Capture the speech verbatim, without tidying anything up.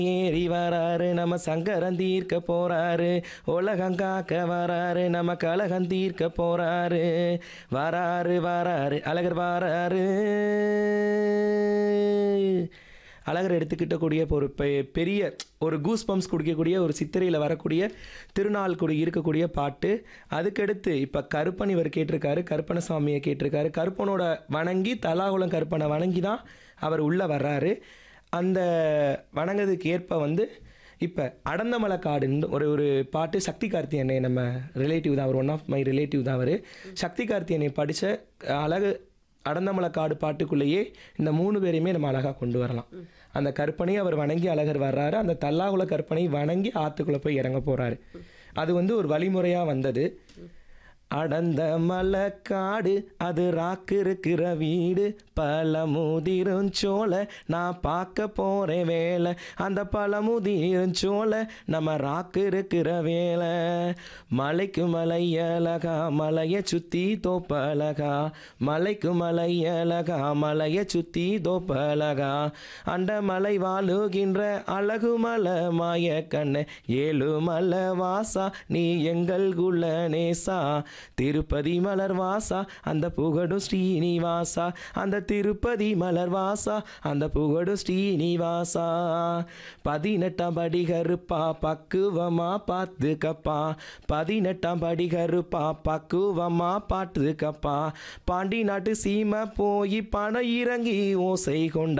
ஏறி வராரு நம்ம சங்கரம் தீர்க்க போறாரு, உலகம் காக்க வராரு நம்ம கலகம் தீர்க்க போறாரு, வராரு வராரு அழகர் வராரு. அழகர் எடுத்துக்கிட்டக்கூடிய ஒரு பெ- பெரிய ஒரு கூஸ் பம்ப்ஸ் கொடுக்கக்கூடிய ஒரு சித்திரையில் வரக்கூடிய திருநாள் கொடி இருக்கக்கூடிய பாட்டு. அதுக்கடுத்து இப்போ கருப்பன் இவர் கேட்டிருக்காரு, கருப்பண சுவாமியை கேட்டிருக்காரு. கருப்பனோட வணங்கி தலாகுளம் கருப்பனை வணங்கி தான் அவர் உள்ளே வர்றாரு. அந்த வணங்குறதுக்கு ஏற்ப வந்து இப்போ அடந்தமலை காடுன்னு ஒரு ஒரு பாட்டு. சக்தி கார்த்தியனை நம்ம ரிலேட்டிவ் தான், அவர் ஒன் ஆஃப் மை ரிலேட்டிவ் தான் அவர். சக்தி கார்த்தியனை படித்த அழகு அடந்தமலை காடு பாட்டுக்குள்ளேயே இந்த மூணு பேரையுமே நம்ம அழகாக கொண்டு வரலாம். அந்த கற்பனை அவர் வணங்கி அழகர் வர்றாரு, அந்த தல்லாகுல கற்பனை வணங்கி ஆற்றுக்குள்ளே போய் இறங்க போகிறாரு. அது வந்து ஒரு வழிமுறையாக வந்தது. அடந்த மலைக்காடு அது ராக்கு இருக்கிற வீடு, பழமுதிருஞ்சோலை நான் பார்க்க போகிறேன் வேலை, அந்த பழமுதிருஞ்சோலை நம்ம ராக்கு இருக்கிற வேலை, மலைக்கு மலை அழகா மலையை சுற்றி தோப்பழகா, மலைக்கு மலை அழகா மலையை சுற்றி தோப்பழகா, அண்ட மலை வாழுகின்ற அழகு மலை மாய கண்ண ஏழு மலை வாசா நீ எங்கள் குல நேசா, திருப்பதி மலர் வாசா அந்த புகடும் ஸ்ரீனிவாசா, அந்த திருப்பதி மலர் வாசா அந்த புகடும் ஸ்ரீனிவாசா, பதினெட்டாம் படி கருப்பா பக்குவமா பார்த்துக்கப்பா, பதினெட்டாம் படி கருப்பா பக்குவமா பார்த்துக்கப்பா, பாண்டி நாட்டு சீமை போய் பணம் இறங்கி ஓசை கொண்டா